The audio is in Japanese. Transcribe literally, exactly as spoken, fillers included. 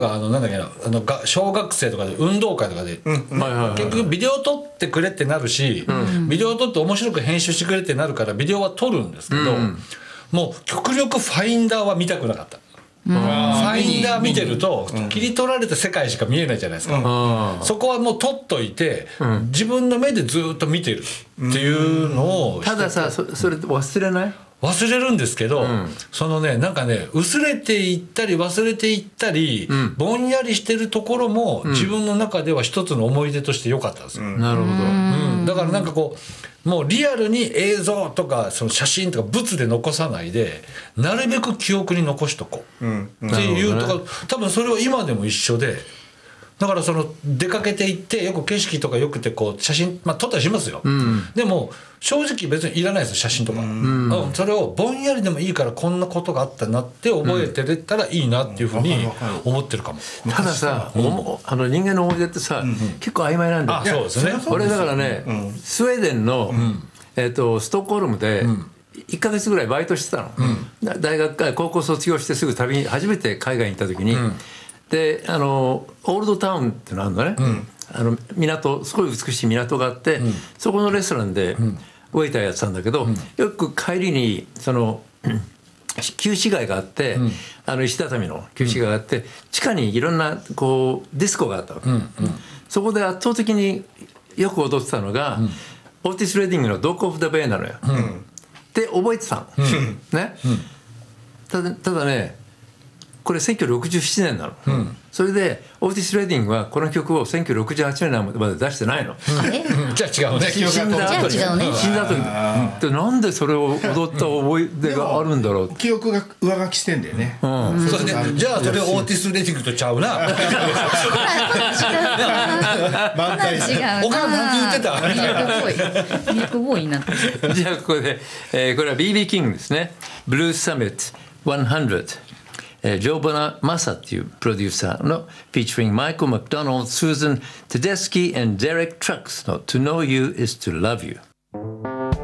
あのなんだっけな、あのが小学生とかで運動会とかで、結局ビデオ撮ってくれってなるし、ビデオ撮って面白く編集してくれってなるからビデオは撮るんですけど、もう極力ファインダーは見たくなかった。ファインダー見てると切り取られた世界しか見えないじゃないですか。そこはもう撮っといて自分の目でずっと見てるっていうのを。 たださ、それ忘れない？ 忘れるんですけど、うん、そのねなんかね薄れていったり忘れていったり、うん、ぼんやりしてるところも、うん、自分の中では一つの思い出として良かったんですよ。 うん、なるほど、 うん、だからなんかこうもうリアルに映像とかその写真とか物で残さないでなるべく記憶に残しとこう、うん、っていうとか、ね、多分それは今でも一緒で。だからその出かけていってよく景色とかよくてこう写真、まあ、撮ったりしますよ、うん、でも正直別にいらないですよ写真とか、うんうん、それをぼんやりでもいいからこんなことがあったなって覚えてれたらいいなっていうふうに思ってるかも。 たださ、うん、あの人間の思い出ってさ、うん、結構曖昧なんだよ。 あ、そうですね。 俺だからね、うん、スウェーデンの、うんえー、とストックホルムで、うんいっかげつぐらいバイトしてたの、うん、大学から高校卒業してすぐ旅に初めて海外に行った時に、うんであのオールドタウンってのあるのね、うん、あの港すごい美しい港があって、うん、そこのレストランでウェイターやってたんだけど、うん、よく帰りにその旧市街があって、うん、あの石畳の旧市街があって、うん、地下にいろんなこうディスコがあったわけ、うんうん、そこで圧倒的によく踊ってたのが、うん、オーティス・レディングの「ドッグ・オフ・ザ・ベイ」なのよ、うん、って覚えてたの、うん、ね、うん、ただ、ただねこれせんきゅうひゃくろくじゅうななねんなの、うん、それでオーティス・レディングはこの曲をせんきゅうひゃくろくじゅうはちねんまで出してないの、 うん、じゃあ違うね死んだ後に死んだ後にでなんでそれを踊った思い出があるんだろう、 記憶が上書きしてんだよね、 うんうん、それでじゃあそれオーティス・レディングとちゃうな満タイおかんなんて言ってたミルクボーイになってる。 じゃあここで、えー、これは ビービー キングですね。ブルーサミットひゃくえー、ジョー・ボナ・マサっていうプロデューサーの featuring Michael McDonald, Susan Tedeschi and Derek Trucks の To Know You is to Love You